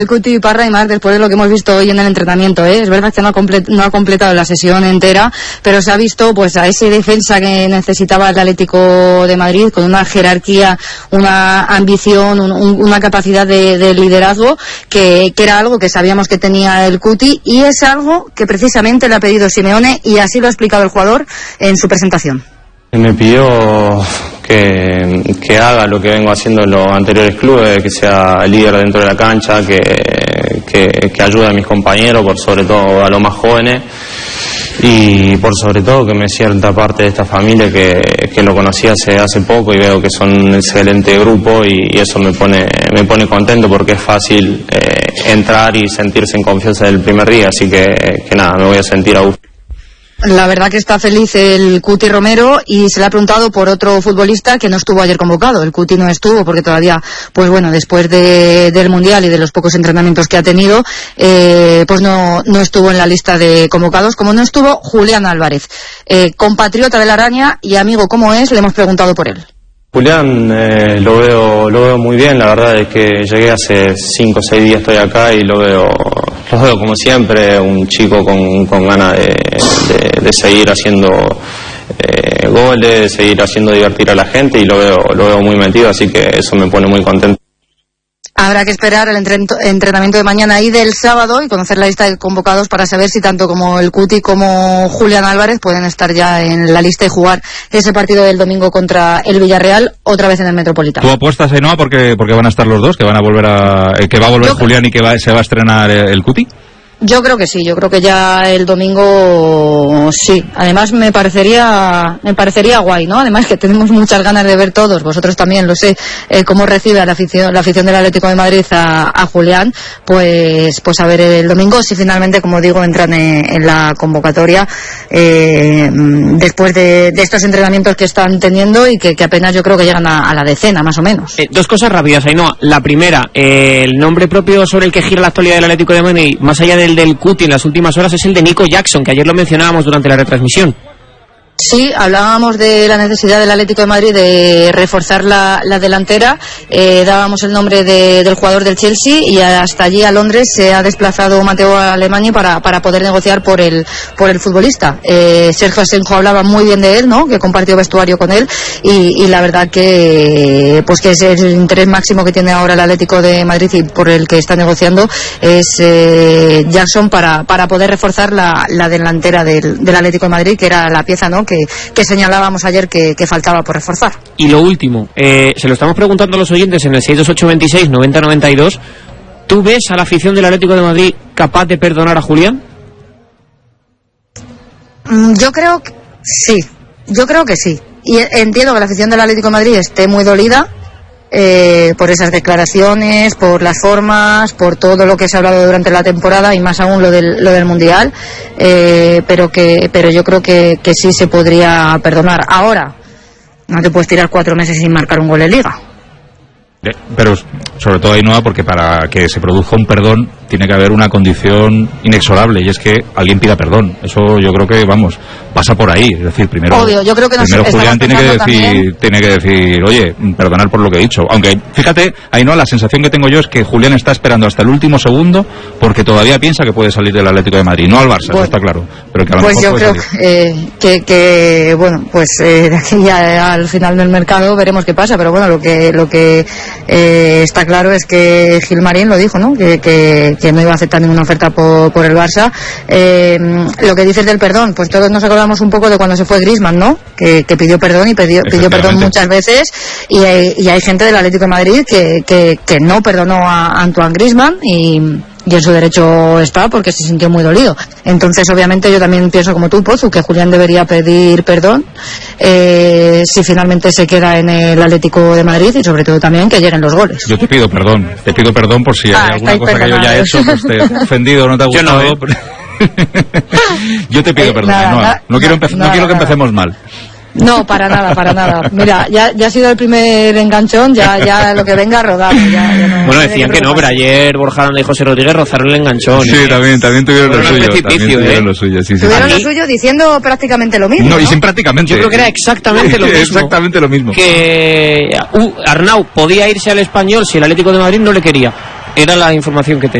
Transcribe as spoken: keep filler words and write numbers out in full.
El Cuti Parra y más después de lo que hemos visto hoy en el entrenamiento, ¿eh? Es verdad que no ha, comple- no ha completado la sesión entera, pero se ha visto pues a ese defensa que necesitaba el Atlético de Madrid, con una jerarquía, una ambición, un, un, una capacidad de, de liderazgo que, que era algo que sabíamos que tenía el Cuti, y es algo que precisamente le ha pedido Simeone, y así lo ha explicado el jugador en su presentación. Me pidió que, que haga lo que vengo haciendo en los anteriores clubes, que sea líder dentro de la cancha, que, que, que ayude a mis compañeros, por sobre todo a los más jóvenes, y por sobre todo que me sienta parte de esta familia que, que lo conocí hace, hace poco, y veo que son un excelente grupo, y, y eso me pone, me pone contento, porque es fácil eh, entrar y sentirse en confianza del primer día, así que, que nada, me voy a sentir a gusto. La verdad que está feliz el Cuti Romero, y se le ha preguntado por otro futbolista que no estuvo ayer convocado. El Cuti no estuvo porque todavía, pues bueno, después de, del Mundial y de los pocos entrenamientos que ha tenido, eh, pues no, no estuvo en la lista de convocados, como no estuvo Julián Álvarez. Eh, compatriota de la Araña y amigo como es, le hemos preguntado por él. Julián eh, lo veo lo veo muy bien, la verdad es que llegué hace cinco o seis días, estoy acá y lo veo lo veo como siempre, un chico con, con ganas de, de, de seguir haciendo eh, goles, de seguir haciendo divertir a la gente, y lo veo lo veo muy metido, así que eso me pone muy contento. Habrá que esperar el entren- entrenamiento de mañana y del sábado y conocer la lista de convocados para saber si tanto como el Cuti como Julián Álvarez pueden estar ya en la lista y jugar ese partido del domingo contra el Villarreal, otra vez en el Metropolitano. ¿Tú apuestas, Ainhoa, porque porque van a estar los dos, que van a volver a eh, que va a volver Yo Julián y que va, se va a estrenar el Cuti? Yo creo que sí, yo creo que ya el domingo sí. Además me parecería me parecería guay, ¿no? Además que tenemos muchas ganas de ver todos, vosotros también, lo sé, eh, cómo recibe a la afición, la afición del Atlético de Madrid a, a Julián, pues pues a ver el domingo si finalmente, como digo, entran en, en la convocatoria eh, después de, de estos entrenamientos que están teniendo y que, que apenas yo creo que llegan a, a la decena, más o menos. Eh, dos cosas rápidas, Ainhoa. La primera, eh, el nombre propio sobre el que gira la actualidad del Atlético de Madrid, más allá del del Cuti en las últimas horas, es el de Nico Jackson, que ayer lo mencionábamos durante la retransmisión. Sí, hablábamos de la necesidad del Atlético de Madrid de reforzar la, la delantera, eh, dábamos el nombre de, del jugador del Chelsea, y hasta allí a Londres se ha desplazado Mateo Alemany para, para poder negociar por el por el futbolista. Eh, Sergio Asenjo hablaba muy bien de él, ¿no? Que compartió vestuario con él, y, y la verdad que pues que es el interés máximo que tiene ahora el Atlético de Madrid y por el que está negociando es eh, Jackson para, para poder reforzar la, la delantera del, del Atlético de Madrid, que era la pieza, ¿no? Que, que señalábamos ayer que, que faltaba por reforzar. Y lo último, eh, se lo estamos preguntando a los oyentes en el seis dos ocho veintiséis noventa noventa y dos. ¿Tú ves a la afición del Atlético de Madrid capaz de perdonar a Julián? Mm, yo creo que sí, yo creo que sí. Y entiendo que la afición del Atlético de Madrid esté muy dolida eh, por esas declaraciones, por las formas, por todo lo que se ha hablado durante la temporada y más aún lo del, lo del Mundial, eh, pero que pero yo creo que, que sí se podría perdonar. Ahora, no te puedes tirar cuatro meses sin marcar un gol en Liga. Pero sobre todo Ainhoa, porque para que se produzca un perdón tiene que haber una condición inexorable, y es que alguien pida perdón. Eso yo creo que, vamos, pasa por ahí. Es decir, primero, Obvio, yo creo que primero Julián tiene que decir también. tiene que decir, oye, perdonar por lo que he dicho. Aunque, fíjate, Ainhoa, la sensación que tengo yo es que Julián está esperando hasta el último segundo porque todavía piensa que puede salir del Atlético de Madrid. No al Barça, bueno, eso está claro. Pero que a lo pues mejor yo creo eh, que, que, bueno, pues eh, de aquí ya al final del mercado veremos qué pasa, pero bueno, lo que lo que eh, está claro es que Gilmarín lo dijo, ¿no? Que, que, que no iba a aceptar ninguna oferta por, por el Barça. Eh, lo que dices del perdón, pues todos nos acordamos un poco de cuando se fue Griezmann, ¿no? Que, que pidió perdón y pidió, pidió perdón muchas veces, y hay, y hay gente del Atlético de Madrid que, que, que no perdonó a Antoine Griezmann, y y en su derecho está porque se sintió muy dolido. Entonces obviamente yo también pienso como tú, Pozu, que Julián debería pedir perdón eh, si finalmente se queda en el Atlético de Madrid, y sobre todo también que lleguen los goles. Yo te pido perdón, te pido perdón por si ah, hay alguna cosa que yo ya he hecho, pues te he ofendido, no te ha gustado. Yo, no, ¿eh? Yo te pido eh, perdón, nada, no, nada, no, quiero, empe- nada, no quiero que empecemos mal. No, para nada, para nada. Mira, ya, ya ha sido el primer enganchón, ya, ya lo que venga rodado. Ya, ya no, bueno, decían que no, pero ayer Borja Aranda y José Rodríguez rozaron el enganchón. Sí, ¿eh? también, también tuvieron lo suyo. También tuvieron ¿eh? lo suyo, sí, sí. Tuvieron sí. lo suyo diciendo prácticamente lo mismo. No, ¿no? y sin prácticamente. Yo creo que era exactamente lo mismo. Exactamente lo mismo. Que uh, Arnau podía irse al Español si el Atlético de Madrid no le quería. Era la información que tenía.